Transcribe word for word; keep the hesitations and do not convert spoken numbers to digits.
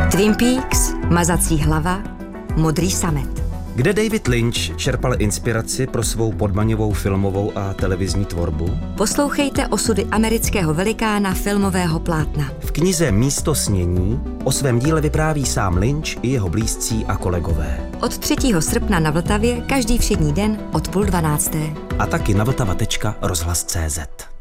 Twin Peaks, Mazací hlava, Modrý samet. Kde David Lynch čerpal inspiraci pro svou podmaňovou filmovou a televizní tvorbu? Poslouchejte osudy amerického velikána filmového plátna. V knize Místo snění o svém díle vypráví sám Lynch i jeho blízcí a kolegové. Od třetího srpna na Vltavě každý všední den od půl dvanácté. A taky na vltava tečka rozhlas tečka cé zet.